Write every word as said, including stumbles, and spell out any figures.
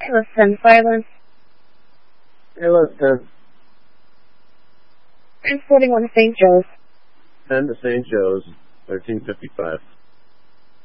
Atlas ten silence. Atlas ten. ten forty-one Saint Joe's. ten to Saint Joe's, thirteen fifty-five.